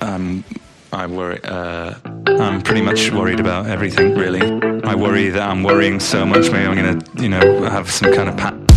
I worry. I'm pretty much worried about everything, really. I worry that I'm worrying so much. Maybe I'm gonna, have some kind of